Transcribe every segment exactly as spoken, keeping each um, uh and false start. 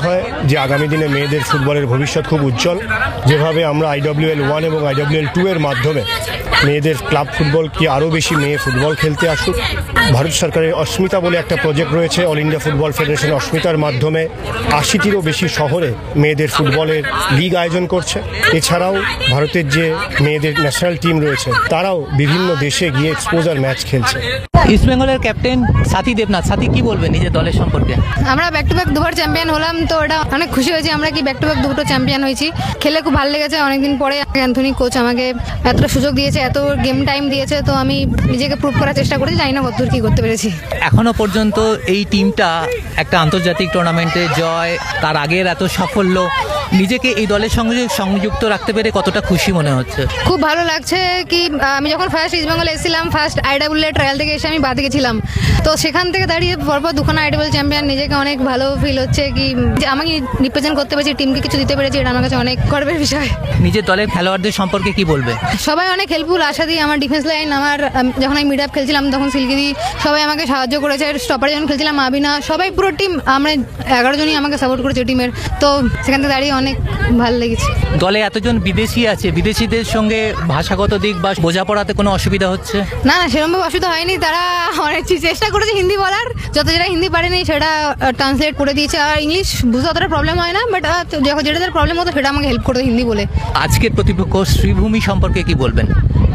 হয় যে আগামী দিনে মেয়েদের ফুটবলের ভবিষ্যৎ খুব উজ্জ্বল। যেভাবে আমরা আইডব্লিউএল ওয়ান এবং আইডব্লিউএল টু এর মাধ্যমে মেয়েদের ক্লাব ফুটবল কি আরও বেশি মেয়ে ফুটবল খেলতে আসুক। ভারত সরকারের অস্মিতা বলে একটা প্রজেক্ট রয়েছে, অল ইন্ডিয়া ফুটবল ফেডারেশন অস্মিতার মাধ্যমে আশিটিরও বেশি শহরে মেয়েদের ফুটবলের লিগ আয়োজন করছে। এছাড়াও ভারতের যে মেয়েদের ন্যাশনাল টিম রয়েছে তারাও বিভিন্ন দেশে গিয়ে এক্সপোজার ম্যাচ খেলছে। ইস্ট বেঙ্গলের ক্যাপ্টেন সাথী দেবনাথ, সাথী কি বলবেন নিজের দলের সম্পর্কে? আমরা ব্যাক টু ব্যাক দুবার চ্যাম্পিয়ন হলাম, তো এটা অনেক খুশি হয়েছি আমরা কি ব্যাক টু ব্যাক দুটো চ্যাম্পিয়ন হয়েছি। খেলে খুব ভালো লেগেছে। অনেকদিন পরে অ্যান্থনি কোচ আমাকে এতটা সুযোগ দিয়েছে, এত গেম টাইম দিয়েছে, তো আমি নিজেকে প্রুভ করার চেষ্টা করেছি। জানি না কতদূর কি করতে পেরেছি। এখনো পর্যন্ত এই টিমটা একটা আন্তর্জাতিক টুর্নামেন্টে জয়, তার আগের এত সাফল্য, নিজেকে এই দলের সঙ্গে সংযুক্ত রাখতে পেরে কতটা খুশি মনে হচ্ছে? খুব ভালো লাগছে। কি আমি যখন ফার্স্ট ইস্ট বেঙ্গল এসেছিলাম, ফার্স্ট আইডব্লিউএল ট্রায়াল থেকে এসে আমি বাদ গেছিলাম, তো সেখান থেকে দাঁড়িয়ে পরপর দুখানা আইডব্লিউএল চ্যাম্পিয়ন, নিজেকে অনেক ভালো ফিল হচ্ছে কি যে আমাকে রিপ্রেজেন্ট করতে পেরেছি, টিমকে কিছু দিতে পেরেছি, এটা আমার কাছে অনেক গর্বের বিষয়। নিজের দলের খেলোয়াড়দের সম্পর্কে কি বলবে? সবাই অনেক হেল্পফুল। আশা দিই আমার ডিফেন্স লাইন, আমার যখন আমি মিড আপ খেলছিলাম তখন সিলগিরি, সবাই আমাকে সাহায্য করেছে। স্টপারে যখন খেলছিলাম আবিনা, সবাই পুরো টিম, আমরা এগারো জনই আমাকে সাপোর্ট করেছে টিমের, তো সেখান থেকে দাঁড়িয়ে অনেক ভালো লেগেছে। দলে এতজন বিদেশি আছে, বিদেশিদের সঙ্গে ভাষাগত দিক বা বোঝাপড়াতে কোনো অসুবিধা হচ্ছে? না না, সেরকম অসুবিধা হয়নি। তারা অনেক চেষ্টা করেছে হিন্দি বলার, যত যেটা হিন্দি পারেনি সেটা ট্রান্সলেট করে দিয়েছে। আর ইংলিশ বুঝতে অতটা প্রবলেম হয় না, বাট যখন যেটা তার প্রবলেম হতো সেটা আমাকে হেল্প করতো হিন্দি বলে। আজকের প্রতিপক্ষ শ্রীভূমি সম্পর্কে কি বলবেন?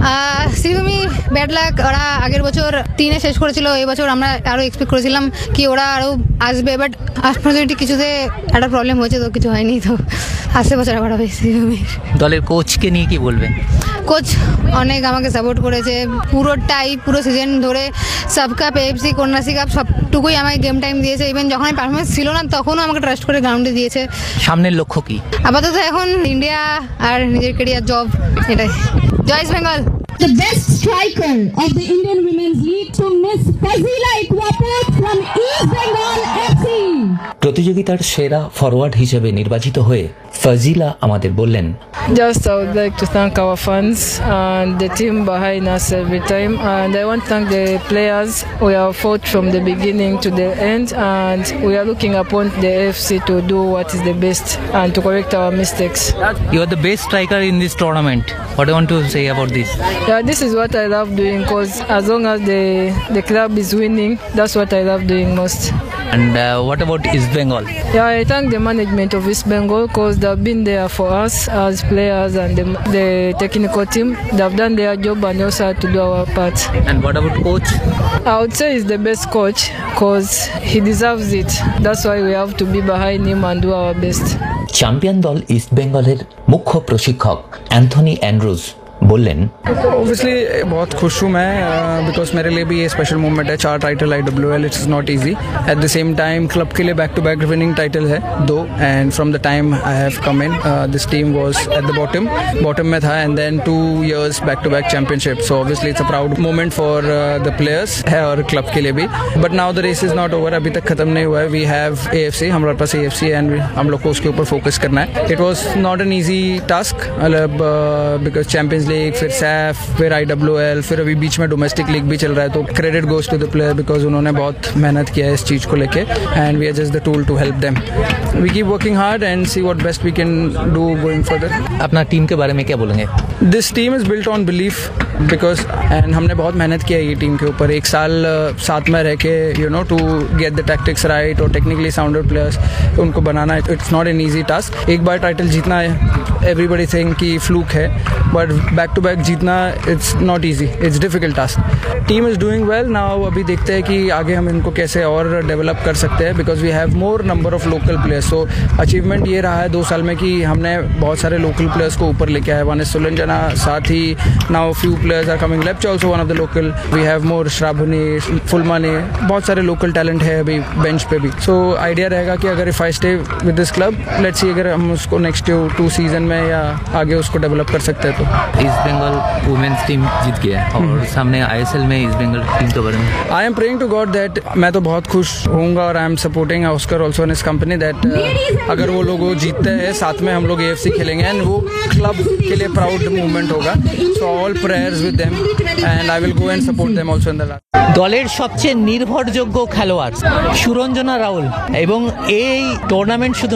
শ্রীভূমি ব্যাড লাক, ওরা আগের বছর তিনে শেষ করেছিল, এই বছর আমরা আরও এক্সপেক্ট করেছিলাম কি ওরা আরও আসবে, বাট আনফর্চুনেটলি কিছুতে একটা প্রবলেম হয়েছে, তো কিছু হয়নি। তো আসছে বছর আবার হবে শ্রীভূমির। দলের কোচকে নিয়ে কি বলবেন? কোচ অনেক আমাকে সাপোর্ট করেছে পুরোটাই, পুরো সিজন ধরে। Sub cup, AFC, Kanyashree cup সবটুকুই আমাকে গেম টাইম দিয়েছে। ইভেন যখন আমি পারফরমেন্স ছিল না তখনও আমাকে ট্রাস্ট করে গ্রাউন্ডে দিয়েছে। সামনের লক্ষ্য কি? আপাতত এখন ইন্ডিয়া আর নিজের ক্যারিয়ার, জব, এটাই। জয় east Bengal. The best striker of the Indian Women's League to Miss Fazila Ikwapur from East Bengal F C. প্রতিযোগিতার সেরা ফরওয়ার্ড হিসেবে নির্বাচিত হয়ে ফাজিলা আমাদের বললেন, Just I would like to thank our fans and the team behind us every time, and I want to thank the players. We have fought from the beginning to the end, and we are looking upon the F C to do what is the best and to correct our mistakes. You are the best striker in this tournament. What do you want to say about this? Yeah, this is what I love doing, because as long as the the club is winning, that's what I love doing most. And uh, what about East Bengal? Yeah, I thank the management of East Bengal, because they've been there for us as players, and the, the technical team. They've done their job and also had to do our part. And what about coach? I would say he's the best coach, because he deserves it. That's why we have to be behind him and do our best. Champion দল east বেঙ্গলের মুখ্য প্রশিক্ষক Anthony Andrews बोलें obviously बहुत खुश हूँ मैं because मेरे लिए भी ये स्पेशल मोमेंट है, चार title I W L, it's not easy. At the same time club के लिए back to back winning title है दो, and from the time I have come in this team was at the bottom bottom में था, and then two years back to back championship. So obviously it's a proud moment for the players है और club के लिए भी। But now the race is not over, अभी तक खत्म नहीं हुआ है। We have A F C, हमारे पास ए एफ सी, एंड हम लोग को उसके ऊपर फोकस करना है। It was not an easy task, मतलब बिकॉज चैंपियंस लीग, फिर सैफ, फिर आई डब्ल्यू एल, फिर अभी बीच में डोमेस्टिक लीग भी चल रहा है। तो credit goes to the player, because उन्होंने बहुत मेहनत किया है इस चीज़ को लेके, and we are just the tool to help them. We keep working hard and see what best we can do going further. अपना टीम के बारे में क्या बोलेंगे? This team is built on belief, because and हमने बहुत मेहनत किया है ये टीम के ऊपर। एक साल साथ में रह के you know to get the tactics right और टेक्निकली साउंडेड प्लेयर्स उनको बनाना, it's not an easy task. एक बार टाइटल जीतना है, एवरीबडी थिंक कि फ्लूक है, बट बैक टू बैक जीतना it's not easy, it's difficult task. Team is doing well now. अभी देखते हैं कि आगे हम इनको कैसे और डेवलप कर सकते हैं, because we have more number of local players. So achievement ये रहा है दो साल में कि हमने बहुत सारे लोकल प्लेयर्स को ऊपर लेके आए। वन इज सुलंजना, साथ ही now few players are coming, left also one of the local. We have more Shravani, फुलमानी, बहुत सारे लोकल टैलेंट है अभी बेंच पे भी। सो आइडिया रहेगा कि अगर if I stay with this club, let's see अगर हम उसको नेक्स्ट टू सीजन में या आगे उसको डेवलप कर सकते हैं। तो ईस्ट बंगाल वुमेन्स टीम जीत गया और सामने आई एस एल में ईस्ट बंगाल टीम के बारे में I am praying to God that, मैं तो बहुत खुश होऊंगा और I am supporting Oscar also in his company that अगर वो लोग जीतते हैं साथ में हम लोग ए एफ सी खेलेंगे, एंड वो क्लब के लिए प्राउड मूवमेंट होगा। So all prayers with them and I will go and support them also in the last. দলের সবচেয়ে নির্ভরযোগ্য খেলোয়াড় সুরঞ্জনা রাউল, এবং এই টুর্নামেন্ট শুধু